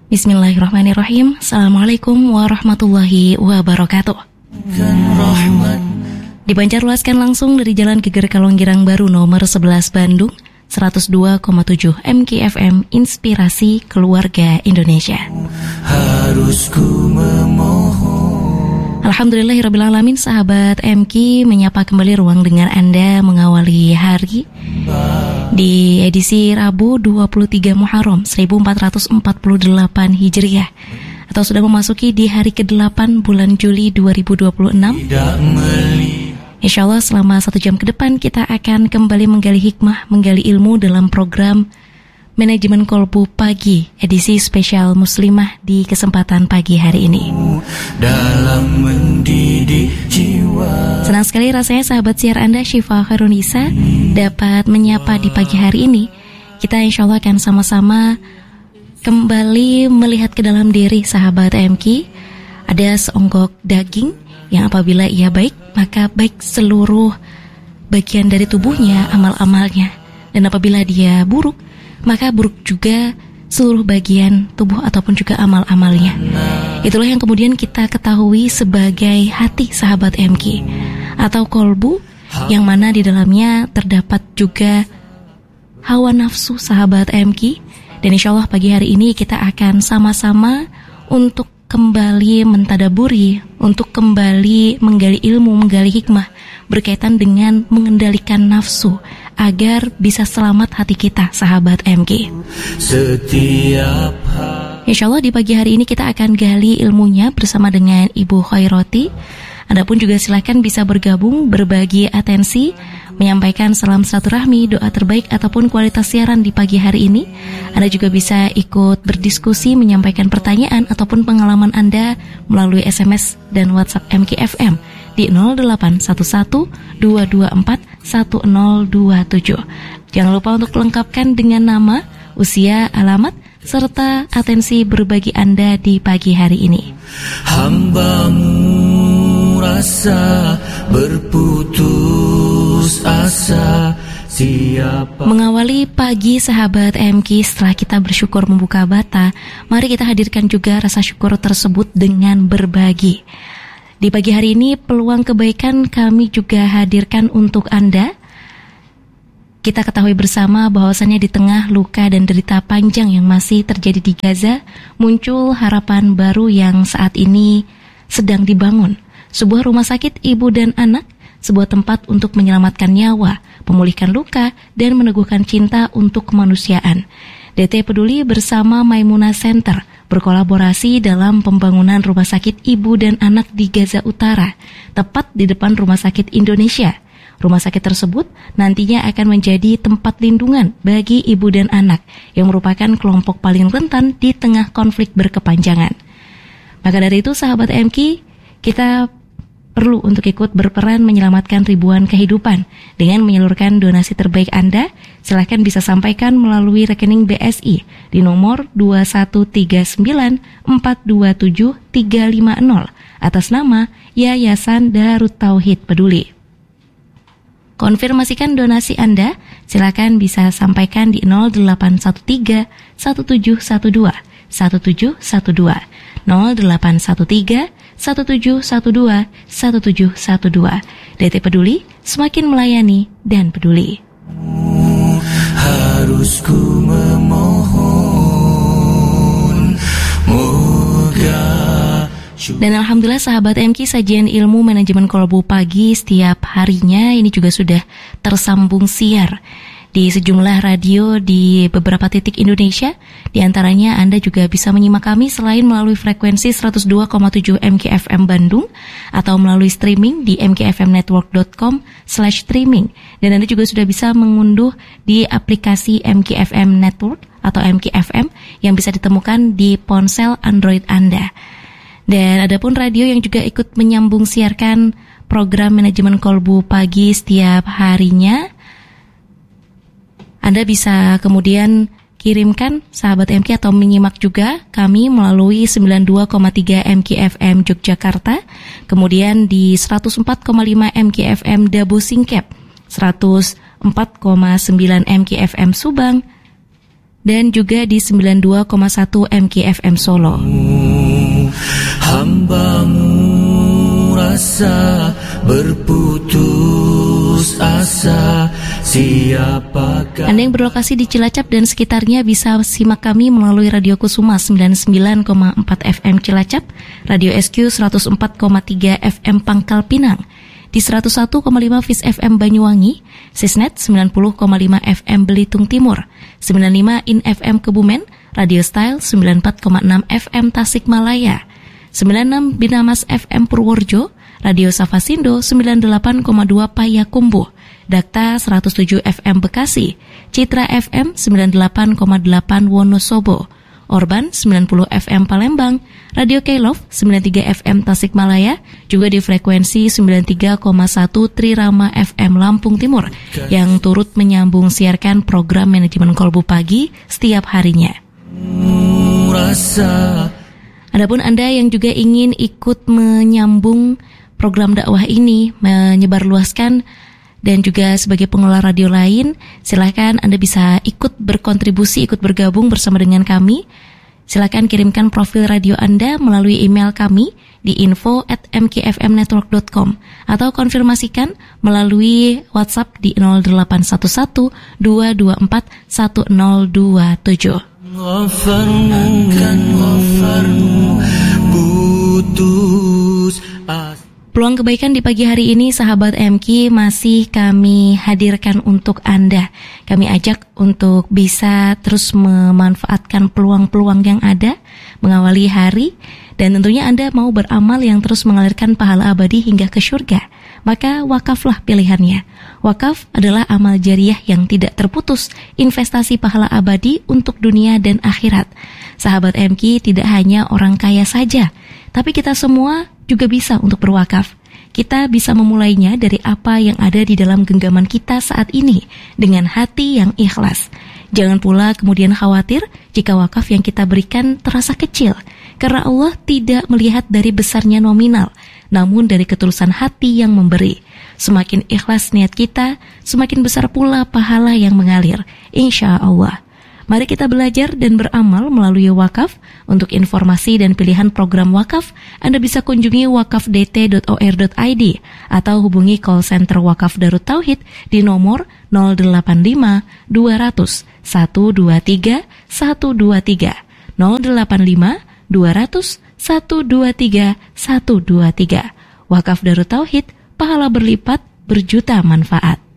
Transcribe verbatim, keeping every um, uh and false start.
Bismillahirrahmanirrahim. Assalamualaikum warahmatullahi wabarakatuh. Dipancarluaskan langsung dari Jalan Geger Kalonggirang Baru nomor sebelas Bandung, seratus dua koma tujuh M K F M, Inspirasi Keluarga Indonesia. Harus ku memohon. Alhamdulillahirrabbilalamin, sahabat M K, menyapa kembali ruang dengar Anda mengawali hari di edisi Rabu dua puluh tiga Muharram seribu empat ratus empat puluh delapan Hijriah, atau sudah memasuki di hari kedelapan bulan Juli dua ribu dua puluh enam. Insyaallah selama satu jam ke depan kita akan kembali menggali hikmah, menggali ilmu dalam program Manajemen Kolbu Pagi edisi spesial Muslimah di kesempatan pagi hari ini. Dalam mendidik jiwa. Senang sekali rasanya sahabat siar Anda Syifa Khairunisa dapat menyapa di pagi hari ini. Kita insyaallah akan sama-sama kembali melihat ke dalam diri sahabat M K. Ada seonggok daging yang apabila ia baik, maka baik seluruh bagian dari tubuhnya, amal-amalnya. Dan apabila dia buruk, maka buruk juga seluruh bagian tubuh ataupun juga amal-amalnya. Itulah yang kemudian kita ketahui sebagai hati sahabat M K, atau kolbu, yang mana di dalamnya terdapat juga hawa nafsu sahabat M K. Dan insyaallah pagi hari ini kita akan sama-sama untuk kembali mentadaburi, untuk kembali menggali ilmu, menggali hikmah berkaitan dengan mengendalikan nafsu agar bisa selamat hati kita, sahabat M K. Setiap insyaallah di pagi hari ini kita akan gali ilmunya bersama dengan Ibu Khairoti. Anda pun juga silakan bisa bergabung, berbagi atensi, menyampaikan salam silaturahmi, doa terbaik ataupun kualitas siaran di pagi hari ini. Anda juga bisa ikut berdiskusi, menyampaikan pertanyaan ataupun pengalaman Anda melalui S M S dan WhatsApp M K F M di nol delapan satu satu dua dua empat satu nol dua tujuh. Jangan lupa untuk lengkapkan dengan nama, usia, alamat, serta atensi berbagi Anda di pagi hari ini. Hambamu rasa berputus asa. Siapa? Mengawali pagi sahabat M K, setelah kita bersyukur membuka bata, mari kita hadirkan juga rasa syukur tersebut dengan berbagi. Di pagi hari ini peluang kebaikan kami juga hadirkan untuk Anda. Kita ketahui bersama bahwasannya di tengah luka dan derita panjang yang masih terjadi di Gaza, muncul harapan baru yang saat ini sedang dibangun. Sebuah rumah sakit ibu dan anak, sebuah tempat untuk menyelamatkan nyawa, memulihkan luka, dan meneguhkan cinta untuk kemanusiaan. D T Peduli bersama Maimunah Center berkolaborasi dalam pembangunan rumah sakit ibu dan anak di Gaza Utara, tepat di depan Rumah Sakit Indonesia. Rumah sakit tersebut nantinya akan menjadi tempat lindungan bagi ibu dan anak yang merupakan kelompok paling rentan di tengah konflik berkepanjangan. Maka dari itu sahabat M K, kita perlu untuk ikut berperan menyelamatkan ribuan kehidupan dengan menyalurkan donasi terbaik Anda. Silahkan bisa sampaikan melalui rekening B S I di nomor dua satu tiga sembilan empat dua tujuh tiga lima nol atas nama Yayasan Darut Tauhid Peduli. Konfirmasikan donasi Anda, silakan bisa sampaikan di nol delapan satu tiga satu tujuh satu dua satu tujuh satu dua, nol delapan satu tiga satu tujuh satu dua satu tujuh satu dua. D T Peduli, semakin melayani dan peduli. Harus ku memohon, moga. Dan alhamdulillah sahabat M K, sajian ilmu manajemen kolbu pagi setiap harinya ini juga sudah tersambung siar di sejumlah radio di beberapa titik Indonesia. Di antaranya Anda juga bisa menyimak kami selain melalui frekuensi seratus dua koma tujuh M K F M Bandung atau melalui streaming di m k f m network dot com slash streaming. Dan Anda juga sudah bisa mengunduh di aplikasi M K F M Network atau M K F M yang bisa ditemukan di ponsel Android Anda. Dan ada pun radio yang juga ikut menyambung siarkan program manajemen kolbu pagi setiap harinya. Anda bisa kemudian kirimkan sahabat M K atau menyimak juga kami melalui sembilan puluh dua koma tiga M K F M Yogyakarta, kemudian di seratus empat koma lima M K F M Dabo Singkep, seratus empat koma sembilan M K F M Subang, dan juga di sembilan puluh dua koma satu M K F M Solo. Hambamu rasa berputus asa, siapakah? Anda yang berlokasi di Cilacap dan sekitarnya bisa simak kami melalui Radio Kusuma sembilan puluh sembilan koma empat F M Cilacap, Radio S Q seratus empat koma tiga F M Pangkal Pinang, di seratus satu koma lima Fis F M Banyuwangi, Sisnet sembilan puluh koma lima F M Belitung Timur, sembilan puluh lima In F M Kebumen, Radio Style sembilan puluh empat koma enam F M Tasikmalaya, sembilan puluh enam Binamas F M Purworejo, Radio Safasindo sembilan puluh delapan koma dua Payakumbuh, Dakta seratus tujuh F M Bekasi, Citra F M sembilan puluh delapan koma delapan Wonosobo, Orban sembilan puluh F M Palembang, Radio K-Love sembilan puluh tiga F M Tasikmalaya, juga di frekuensi sembilan puluh tiga koma satu Trirama F M Lampung Timur yang turut menyambung siarkan program manajemen kolbu pagi setiap harinya. Adapun Anda yang juga ingin ikut menyambung program dakwah ini, menyebarluaskan dan juga sebagai pengelola radio lain, silakan Anda bisa ikut berkontribusi, ikut bergabung bersama dengan kami. Silakan kirimkan profil radio Anda melalui email kami di info at m k f m network dot com atau konfirmasikan melalui WhatsApp di nol delapan satu satu dua dua empat satu nol dua tujuh. Peluang kebaikan di pagi hari ini, sahabat M K, masih kami hadirkan untuk Anda. Kami ajak untuk bisa terus memanfaatkan peluang-peluang yang ada, mengawali hari, dan tentunya Anda mau beramal yang terus mengalirkan pahala abadi hingga ke surga. Maka wakaflah pilihannya. Wakaf adalah amal jariah yang tidak terputus, investasi pahala abadi untuk dunia dan akhirat. Sahabat M K, tidak hanya orang kaya saja, tapi kita semua juga bisa untuk berwakaf. Kita bisa memulainya dari apa yang ada di dalam genggaman kita saat ini dengan hati yang ikhlas. Jangan pula kemudian khawatir jika wakaf yang kita berikan terasa kecil, karena Allah tidak melihat dari besarnya nominal, namun dari ketulusan hati yang memberi. Semakin ikhlas niat kita, semakin besar pula pahala yang mengalir, insya Allah. Mari kita belajar dan beramal melalui wakaf. Untuk informasi dan pilihan program wakaf, Anda bisa kunjungi wakaf d t dot o r dot i d atau hubungi call center Wakaf Darut Tauhid di nomor nol delapan lima dua nol nol satu dua tiga satu dua tiga nol delapan lima dua nol nol satu dua tiga satu dua tiga. Wakaf Darut Tauhid, pahala berlipat, berjuta manfaat.